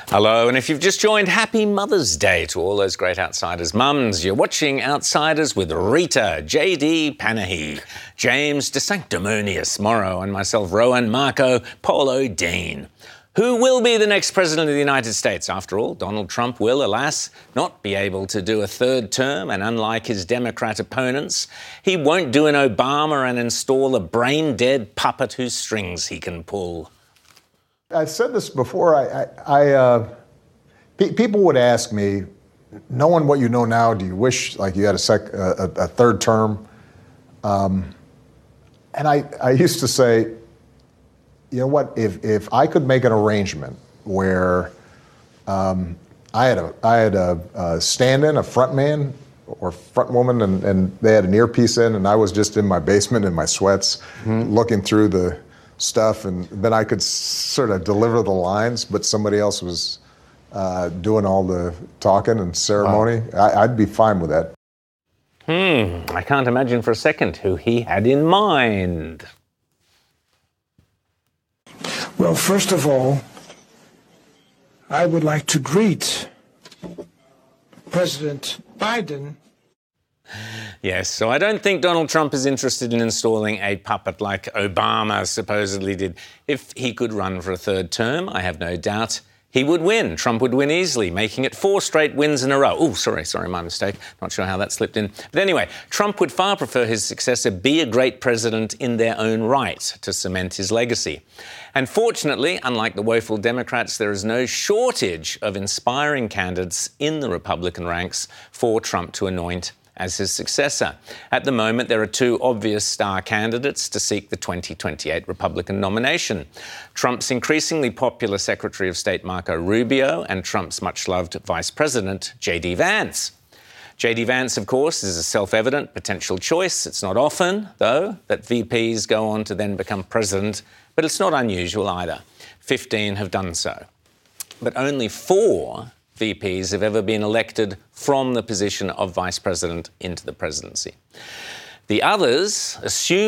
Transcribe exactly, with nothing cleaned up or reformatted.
Hello, and if you've just joined, happy Mother's Day to all those great Outsiders mums. You're watching Outsiders with Rita, J D Panahi, James De Sanctimonious Morrow, and myself, Rowan Marco Polo Dean. Who will be the next president of the United States? After all, Donald Trump will, alas, not be able to do a third term, and unlike his Democrat opponents, he won't do an Obama and install a brain-dead puppet whose strings he can pull. I've said this before. I, I, I uh, pe- people would ask me, knowing what you know now, do you wish like you had a, sec- a, a third term? Um, and I, I used to say, you know what? If if I could make an arrangement where um, I had a I had a, a stand-in, a front man or front woman, and, and they had an earpiece in, and I was just in my basement in my sweats, mm-hmm. looking through the stuff, and then I could sort of deliver the lines, but somebody else was uh, doing all the talking and ceremony. Wow. I, I'd be fine with that. Hmm, I can't imagine for a second who he had in mind. Well, first of all, I would like to greet President Biden. Yes, so I don't think Donald Trump is interested in installing a puppet like Obama supposedly did. If he could run for a third term, I have no doubt he would win. Trump would win easily, making it four straight wins in a row. Oh, sorry, sorry, my mistake. Not sure how that slipped in. But anyway, Trump would far prefer his successor be a great president in their own right to cement his legacy. And fortunately, unlike the woeful Democrats, there is no shortage of inspiring candidates in the Republican ranks for Trump to anoint as his successor. At the moment, there are two obvious star candidates to seek the twenty twenty-eight Republican nomination. Trump's increasingly popular Secretary of State Marco Rubio and Trump's much-loved Vice President J D Vance. J D Vance, of course, is a self-evident potential choice. It's not often, though, that V Ps go on to then become president, but it's not unusual either. Fifteen have done so. But only four V Ps have ever been elected from the position of vice president into the presidency. The others assume